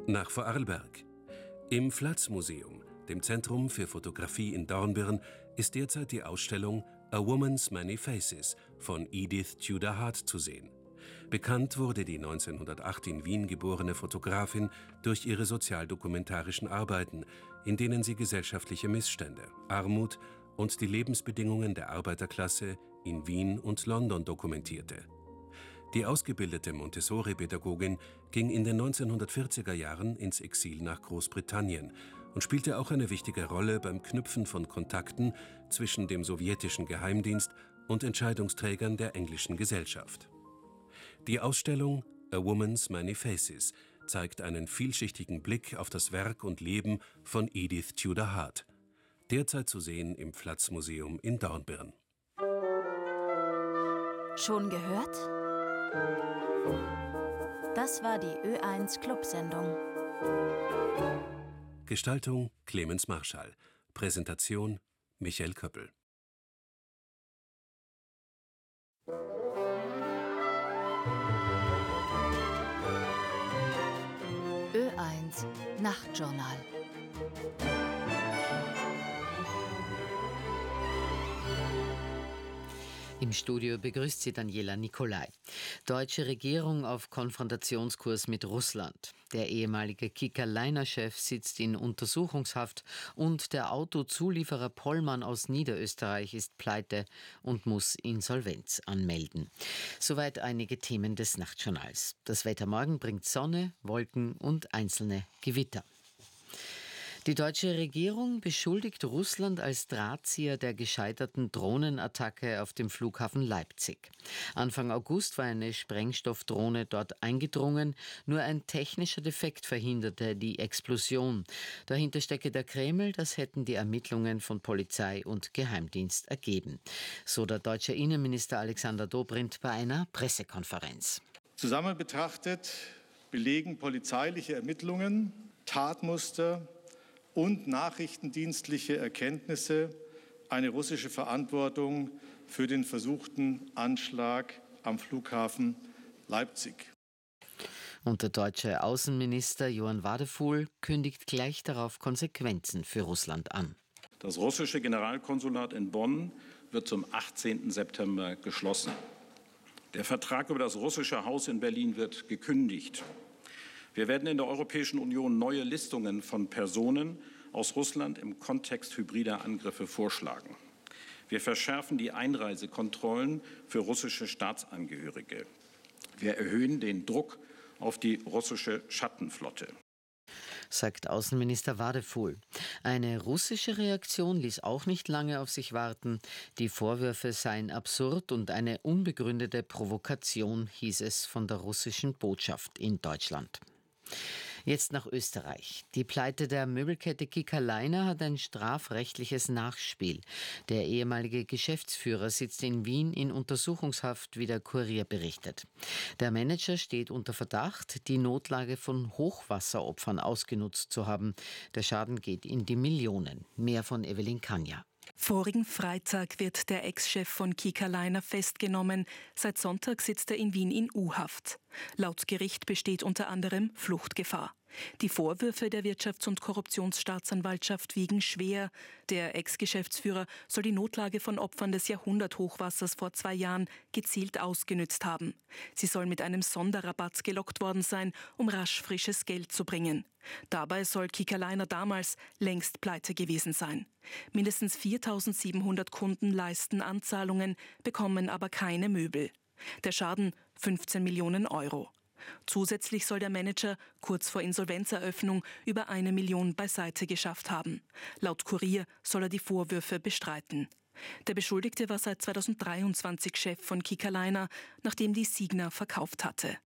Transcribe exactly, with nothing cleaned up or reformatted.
Nach Vorarlberg. Im Flatz-Museum, dem Zentrum für Fotografie in Dornbirn, ist derzeit die Ausstellung A Woman's Many Faces von Edith Tudor Hart zu sehen. Bekannt wurde die neunzehnhundertacht in Wien geborene Fotografin durch ihre sozialdokumentarischen Arbeiten, in denen sie gesellschaftliche Missstände, Armut und die Lebensbedingungen der Arbeiterklasse in Wien und London dokumentierte. Die ausgebildete Montessori-Pädagogin ging in den neunzehnhundertvierziger Jahren ins Exil nach Großbritannien und spielte auch eine wichtige Rolle beim Knüpfen von Kontakten zwischen dem sowjetischen Geheimdienst und Entscheidungsträgern der englischen Gesellschaft. Die Ausstellung A Woman's Many Faces zeigt einen vielschichtigen Blick auf das Werk und Leben von Edith Tudor Hart, derzeit zu sehen im Flatz-Museum in Dornbirn. Schon gehört? Das war die Ö eins Clubsendung. Gestaltung Clemens Marschall. Präsentation Michael Köppel. Ö eins Nachtjournal. Im Studio begrüßt sie Daniela Nicolai. Deutsche Regierung auf Konfrontationskurs mit Russland. Der ehemalige Kicker-Liner-Chef sitzt in Untersuchungshaft und der Autozulieferer Pollmann aus Niederösterreich ist pleite und muss Insolvenz anmelden. Soweit einige Themen des Nachtjournals. Das Wetter morgen bringt Sonne, Wolken und einzelne Gewitter. Die deutsche Regierung beschuldigt Russland als Drahtzieher der gescheiterten Drohnenattacke auf dem Flughafen Leipzig. Anfang August war eine Sprengstoffdrohne dort eingedrungen. Nur ein technischer Defekt verhinderte die Explosion. Dahinter stecke der Kreml, das hätten die Ermittlungen von Polizei und Geheimdienst ergeben. So der deutsche Innenminister Alexander Dobrindt bei einer Pressekonferenz. Zusammen betrachtet belegen polizeiliche Ermittlungen, Tatmuster und nachrichtendienstliche Erkenntnisse eine russische Verantwortung für den versuchten Anschlag am Flughafen Leipzig. Und der deutsche Außenminister Johann Wadefuhl kündigt gleich darauf Konsequenzen für Russland an. Das russische Generalkonsulat in Bonn wird zum achtzehnten September geschlossen. Der Vertrag über das russische Haus in Berlin wird gekündigt. Wir werden in der Europäischen Union neue Listungen von Personen aus Russland im Kontext hybrider Angriffe vorschlagen. Wir verschärfen die Einreisekontrollen für russische Staatsangehörige. Wir erhöhen den Druck auf die russische Schattenflotte, sagt Außenminister Wadefuhl. Eine russische Reaktion ließ auch nicht lange auf sich warten. Die Vorwürfe seien absurd und eine unbegründete Provokation, hieß es von der russischen Botschaft in Deutschland. Jetzt nach Österreich. Die Pleite der Möbelkette Kicker-Liner hat ein strafrechtliches Nachspiel. Der ehemalige Geschäftsführer sitzt in Wien in Untersuchungshaft, wie der Kurier berichtet. Der Manager steht unter Verdacht, die Notlage von Hochwasseropfern ausgenutzt zu haben. Der Schaden geht in die Millionen. Mehr von Evelyn Kanja. Vorigen Freitag wird der Ex-Chef von Kicker-Liner festgenommen. Seit Sonntag sitzt er in Wien in U-Haft. Laut Gericht besteht unter anderem Fluchtgefahr. Die Vorwürfe der Wirtschafts- und Korruptionsstaatsanwaltschaft wiegen schwer. Der Ex-Geschäftsführer soll die Notlage von Opfern des Jahrhunderthochwassers vor zwei Jahren gezielt ausgenützt haben. Sie soll mit einem Sonderrabatt gelockt worden sein, um rasch frisches Geld zu bringen. Dabei soll Kicker-Liner damals längst pleite gewesen sein. Mindestens viertausendsiebenhundert Kunden leisten Anzahlungen, bekommen aber keine Möbel. Der Schaden fünfzehn Millionen Euro. Zusätzlich soll der Manager kurz vor Insolvenzeröffnung über eine Million beiseite geschafft haben. Laut Kurier soll er die Vorwürfe bestreiten. Der Beschuldigte war seit zweitausenddreiundzwanzig Chef von Kicker-Liner, nachdem die Signa verkauft hatte.